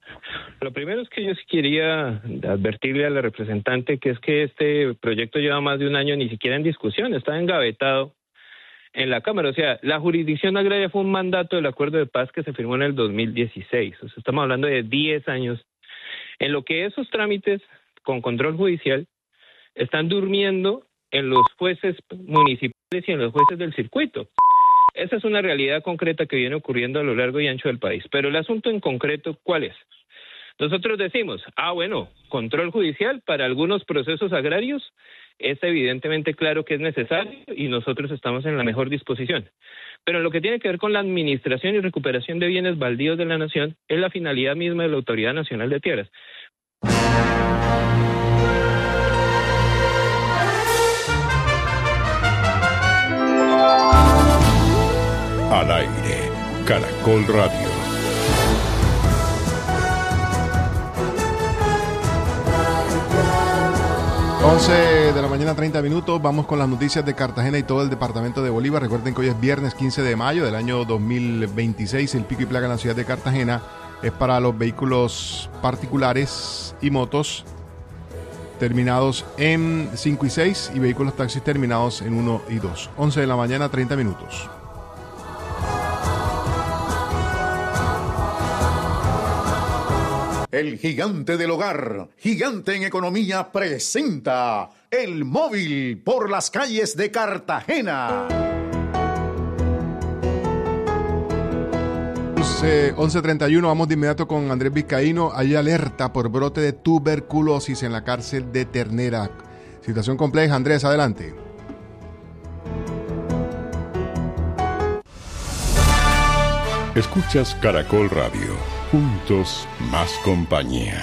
Lo primero es que yo sí quería advertirle a la representante que es que este proyecto lleva más de un año ni siquiera en discusión, está engavetado en la Cámara. O sea, la jurisdicción agraria fue un mandato del acuerdo de paz que se firmó en el 2016. O sea, estamos hablando de 10 años en lo que esos trámites con control judicial están durmiendo en los jueces municipales y en los jueces del circuito. Esa es una realidad concreta que viene ocurriendo a lo largo y ancho del país. Pero el asunto en concreto, ¿cuál es? Nosotros decimos, bueno, control judicial para algunos procesos agrarios es evidentemente claro que es necesario y nosotros estamos en la mejor disposición. Pero en lo que tiene que ver con la administración y recuperación de bienes baldíos de la nación, es la finalidad misma de la Autoridad Nacional de Tierras. Al aire Caracol Radio. 11 de la mañana, 30 minutos. Vamos con las noticias de Cartagena y todo el departamento de Bolívar. Recuerden que hoy es viernes 15 de mayo del año 2026. El pico y placa en la ciudad de Cartagena es para los vehículos particulares y motos terminados en 5 y 6 y vehículos taxis terminados en 1 y 2. 11 de la mañana, 30 minutos. El gigante del hogar, gigante en economía, presenta El Móvil por las calles de Cartagena. 11:31, vamos de inmediato con Andrés Vizcaíno. Hay alerta por brote de tuberculosis en la cárcel de Ternera. Situación compleja. Andrés, adelante. Escuchas Caracol Radio. Juntos, más compañía.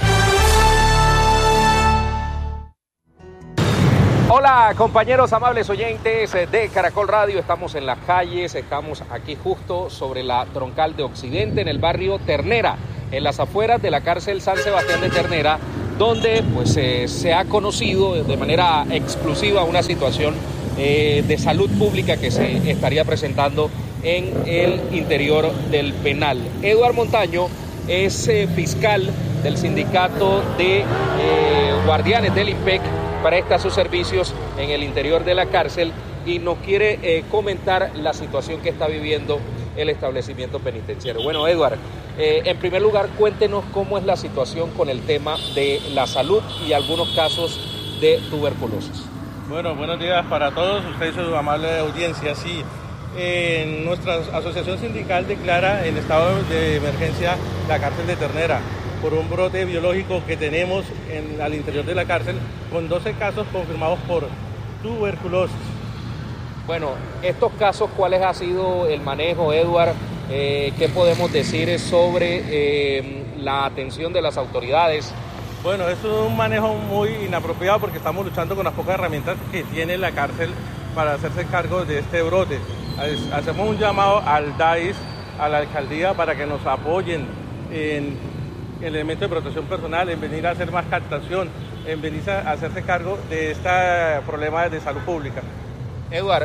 Hola compañeros amables oyentes de Caracol Radio, estamos en las calles, estamos aquí justo sobre la troncal de Occidente en el barrio Ternera, en las afueras de la cárcel San Sebastián de Ternera, donde pues se ha conocido de manera exclusiva una situación de salud pública que se estaría presentando en el interior del penal. Eduard Montaño es fiscal del sindicato de guardianes del IMPEC, presta sus servicios en el interior de la cárcel y nos quiere comentar la situación que está viviendo el establecimiento penitenciario. Bueno, Eduard, en primer lugar, cuéntenos cómo es la situación con el tema de la salud y algunos casos de tuberculosis. Bueno, buenos días para todos, ustedes y su amable audiencia. Sí, nuestra asociación sindical declara en estado de emergencia la cárcel de Ternera por un brote biológico que tenemos al interior de la cárcel con 12 casos confirmados por tuberculosis. Bueno, estos casos, ¿cuáles ha sido el manejo, Eduard? ¿Qué podemos decir sobre la atención de las autoridades? Bueno, esto es un manejo muy inapropiado porque estamos luchando con las pocas herramientas que tiene la cárcel para hacerse cargo de este brote. Hacemos un llamado al DAIS, a la alcaldía, para que nos apoyen en elementos de protección personal, en venir a hacer más captación, en venir a hacerse cargo de este problema de salud pública. Eduard,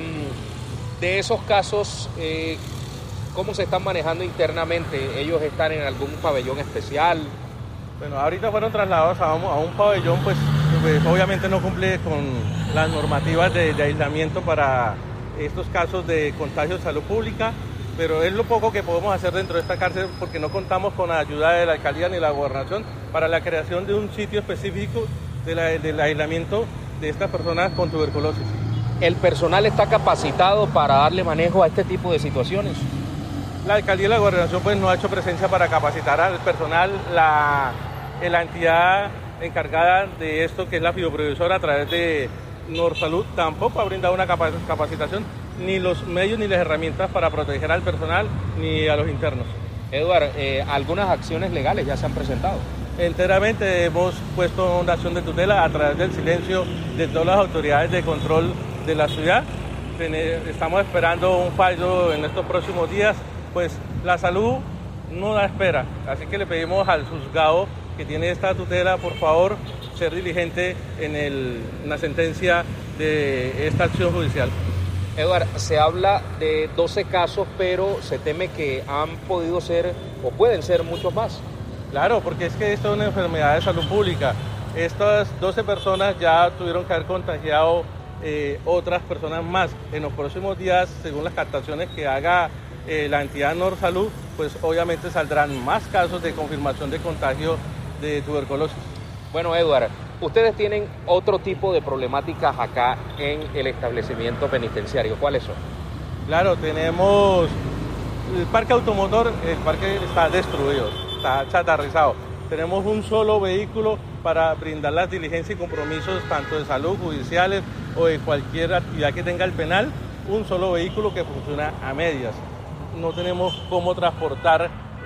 de esos casos, ¿cómo se están manejando internamente? ¿Ellos están en algún pabellón especial? Bueno, ahorita fueron trasladados a un pabellón, pues obviamente no cumple con las normativas de aislamiento para estos casos de contagio de salud pública, pero es lo poco que podemos hacer dentro de esta cárcel porque no contamos con la ayuda de la alcaldía ni la gobernación para la creación de un sitio específico del aislamiento de estas personas con tuberculosis. ¿El personal está capacitado para darle manejo a este tipo de situaciones? La alcaldía y la gobernación pues no ha hecho presencia para capacitar al personal. La entidad encargada de esto, que es la fisioprevisora a través de Norsalud, tampoco ha brindado una capacitación, ni los medios ni las herramientas para proteger al personal ni a los internos. Eduard, algunas acciones legales ya se han presentado. Enteramente hemos puesto una acción de tutela a través del silencio de todas las autoridades de control de la ciudad. Estamos esperando un fallo en estos próximos días, pues la salud no da espera, así que le pedimos al juzgado que tiene esta tutela, por favor, ser diligente en la sentencia de esta acción judicial. Eduard, se habla de 12 casos, pero se teme que han podido ser o pueden ser muchos más. Claro, porque es que esto es una enfermedad de salud pública. Estas 12 personas ya tuvieron que haber contagiado otras personas más. En los próximos días, según las captaciones que haga la entidad Norsalud, pues obviamente saldrán más casos de confirmación de contagio de tuberculosis. Bueno, Eduard, ustedes tienen otro tipo de problemáticas acá en el establecimiento penitenciario. ¿Cuáles son? Claro, tenemos el parque automotor, el parque está destruido, está chatarrizado. Tenemos un solo vehículo para brindar las diligencias y compromisos tanto de salud, judiciales o de cualquier actividad que tenga el penal, un solo vehículo que funciona a medias. No tenemos cómo transportar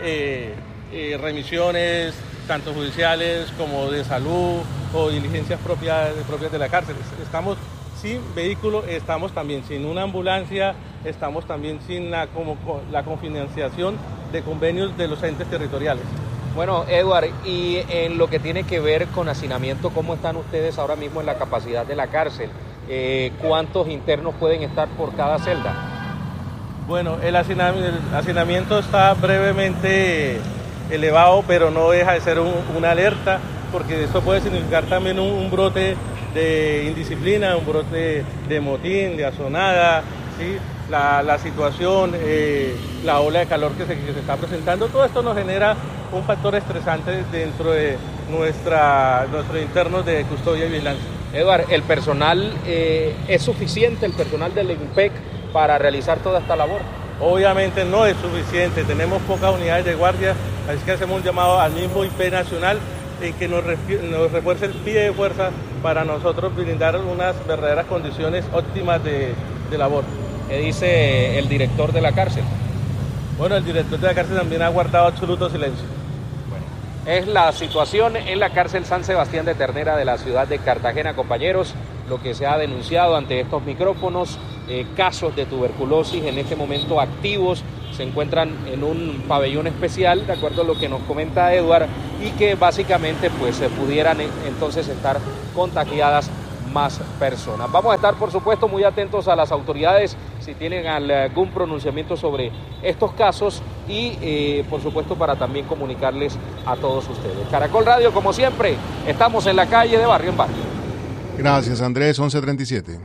remisiones, tanto judiciales como de salud o diligencias propias de la cárcel. Estamos sin vehículo, estamos también sin una ambulancia estamos también sin la cofinanciación de convenios de los entes territoriales. Bueno, Edward, y en lo que tiene que ver con hacinamiento, ¿cómo están ustedes ahora mismo en la capacidad de la cárcel? ¿Cuántos internos pueden estar por cada celda? Bueno, el hacinamiento está brevemente elevado, pero no deja de ser una alerta, porque esto puede significar también un brote de indisciplina, un brote de motín, de azonada, ¿sí? La situación, la ola de calor que se está presentando, todo esto nos genera un factor estresante dentro de nuestros internos de custodia y vigilancia. Eduard, ¿el personal es suficiente, el personal del IMPEC, para realizar toda esta labor? Obviamente no es suficiente, tenemos pocas unidades de guardia, así que hacemos un llamado al mismo IP nacional en que nos refuerce el pie de fuerza para nosotros brindar unas verdaderas condiciones óptimas de labor. ¿Qué dice el director de la cárcel? Bueno, el director de la cárcel también ha guardado absoluto silencio. Es la situación en la cárcel San Sebastián de Ternera de la ciudad de Cartagena, compañeros, lo que se ha denunciado ante estos micrófonos, casos de tuberculosis en este momento activos, se encuentran en un pabellón especial, de acuerdo a lo que nos comenta Edward, y que básicamente pues pudieran entonces estar contagiadas más personas. Vamos a estar, por supuesto, muy atentos a las autoridades si tienen algún pronunciamiento sobre estos casos y, por supuesto, para también comunicarles a todos ustedes. Caracol Radio, como siempre, estamos en la calle de barrio en barrio. Gracias, Andrés, 11:37.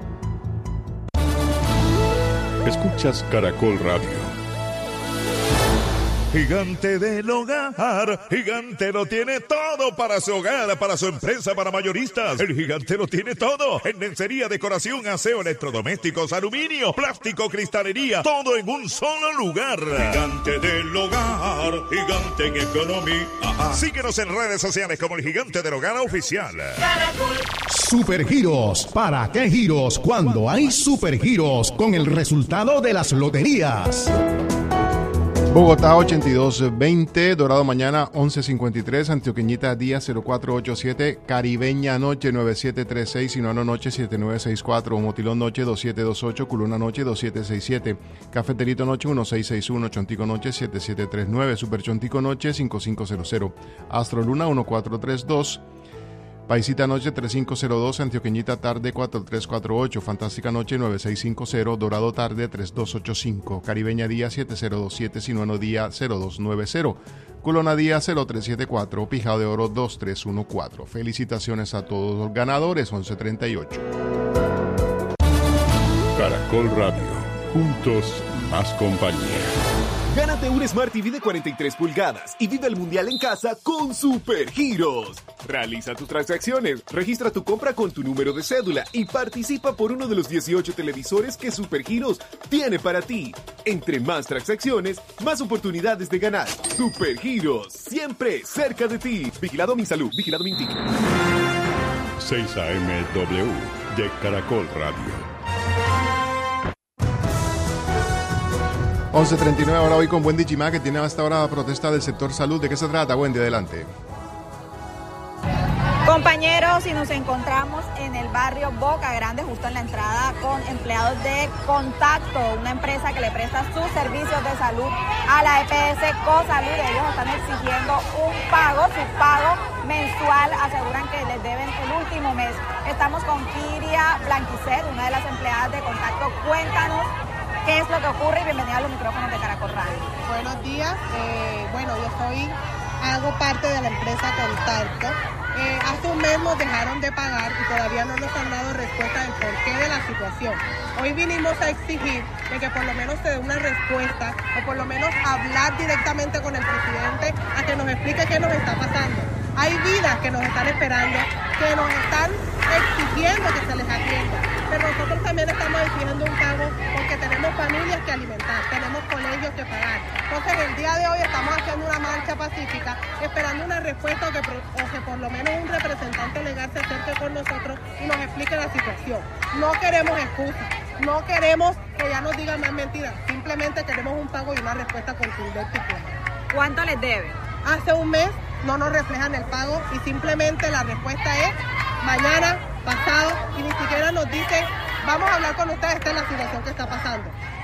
Escuchas Caracol Radio. Gigante del Hogar, Gigante lo tiene todo para su hogar, para su empresa, para mayoristas. El Gigante lo tiene todo, en lencería, decoración, aseo, electrodomésticos, aluminio, plástico, cristalería, todo en un solo lugar. Gigante del Hogar, Gigante en economía. Síguenos en redes sociales como el Gigante del Hogar Oficial. Supergiros, ¿para qué giros? Cuando hay supergiros con el resultado de las loterías. Bogotá 8220, Dorado mañana 1153, Antioqueñita día 0487, Caribeña noche 9736, Sinuano noche 7964, Motilón noche 2728, Culona noche 2767, Cafeterito noche 1661, Chontico noche 7739, Super Chontico noche 5500, Astroluna 1432, Paisita noche 3502, Antioqueñita tarde 4348, Fantástica noche 9650, Dorado tarde 3285, Caribeña día 7027, Sinuano día 0290, Culona día 0374, Pijao de Oro 2314. Felicitaciones a todos los ganadores, 1138. Caracol Radio, juntos más compañía. Gánate un Smart TV de 43 pulgadas y vive el mundial en casa con Supergiros. Realiza tus transacciones, registra tu compra con tu número de cédula y participa por uno de los 18 televisores que Supergiros tiene para ti. Entre más transacciones, más oportunidades de ganar. Supergiros, siempre cerca de ti. Vigilado Minsalud, vigilado Mintic. 6 AMW de Caracol Radio. 11:39, ahora voy con Wendy Chimá, que tiene hasta ahora protesta del sector salud. ¿De qué se trata, Wendy? Adelante. Compañeros, y nos encontramos en el barrio Boca Grande, justo en la entrada, con empleados de Contacto, una empresa que le presta sus servicios de salud a la EPS Cosalud. Ellos están exigiendo un pago, su pago mensual, aseguran que les deben el último mes. Estamos con Kiria Blanquicet, una de las empleadas de Contacto. Cuéntanos qué es lo que ocurre y bienvenida a los micrófonos de Caracol Radio. Buenos días, yo hago parte de la empresa Contacto. Hace un mes nos dejaron de pagar y todavía no nos han dado respuesta del porqué de la situación. Hoy vinimos a exigir de que por lo menos se dé una respuesta o por lo menos hablar directamente con el presidente a que nos explique qué nos está pasando. Hay vidas que nos están esperando, que nos están exigiendo que se les atienda, pero nosotros también estamos exigiendo un pago porque tenemos familias que alimentar, tenemos colegios que pagar. Entonces, el día de hoy estamos haciendo una marcha pacífica, esperando una respuesta o que por lo menos un representante legal se acerque con nosotros y nos explique la situación. No queremos excusas, no queremos que ya nos digan más mentiras, simplemente queremos un pago y una respuesta contundente y clara. ¿Cuánto les debe? Hace un mes no nos reflejan el pago y simplemente la respuesta es mañana, pasado, y ni siquiera nos dice vamos a hablar con ustedes, esta es la situación que está pasando.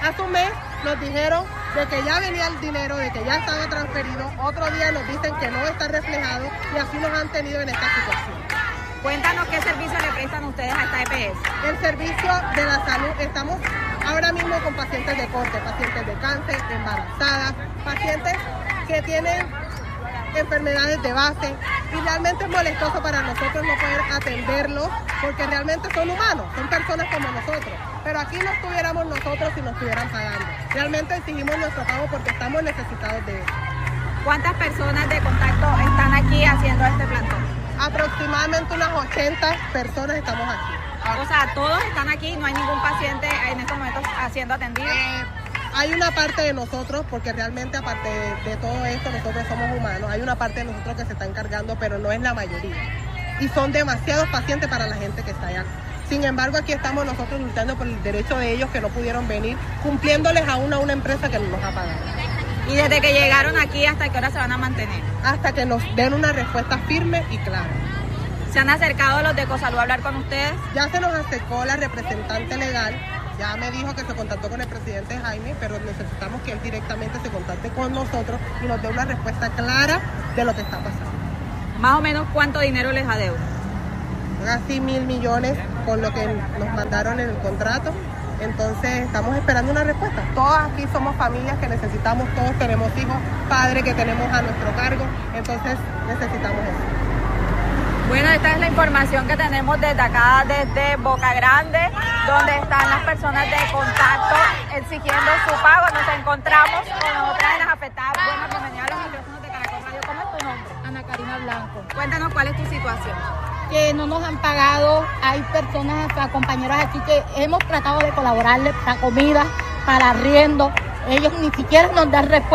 Hace un mes nos dijeron de que ya venía el dinero, de que ya estaba transferido, otro día nos dicen que no está reflejado y así nos han tenido en esta situación. Cuéntanos qué servicio le prestan ustedes a esta EPS. El servicio de la salud, estamos ahora mismo con pacientes de corte, pacientes de cáncer, embarazadas, pacientes que tienen enfermedades de base y realmente es molestoso para nosotros no poder atenderlos porque realmente son humanos, son personas como nosotros, pero aquí no estuviéramos nosotros si nos estuvieran pagando. Realmente exigimos nuestro pago porque estamos necesitados de eso. ¿Cuántas personas de contacto están aquí haciendo este plantón? Aproximadamente unas 80 personas estamos aquí. O sea, todos están aquí, no hay ningún paciente en estos momentos siendo atendido. Hay una parte de nosotros, porque realmente aparte de todo esto, nosotros somos humanos, hay una parte de nosotros que se está encargando, pero no es la mayoría. Y son demasiados pacientes para la gente que está allá. Sin embargo, aquí estamos nosotros luchando por el derecho de ellos que no pudieron venir, cumpliéndoles aún a una empresa que no nos ha pagado. ¿Y desde que llegaron aquí hasta qué hora se van a mantener? Hasta que nos den una respuesta firme y clara. ¿Se han acercado los de Ecosalud a hablar con ustedes? Ya se nos acercó la representante legal, ya me dijo que se contactó con el presidente Jaime, pero necesitamos que él directamente se contacte con nosotros y nos dé una respuesta clara de lo que está pasando. ¿Más o menos cuánto dinero les adeuda? Casi 1.000 millones con lo que nos mandaron en el contrato. Entonces estamos esperando una respuesta. Todos aquí somos familias que necesitamos, todos tenemos hijos, padres que tenemos a nuestro cargo, entonces necesitamos eso. Bueno, esta es la información que tenemos desde acá, desde Boca Grande, donde están las personas de contacto exigiendo su pago. Nos encontramos con otras de las afectadas. Bueno, bienvenida a los micrófonos de Caracol Radio. ¿Cómo es tu nombre? Ana Karina Blanco. Cuéntanos cuál es tu situación. Que no nos han pagado, hay personas, compañeros aquí que hemos tratado de colaborarles para comida, para arriendo, ellos ni siquiera nos dan respuesta.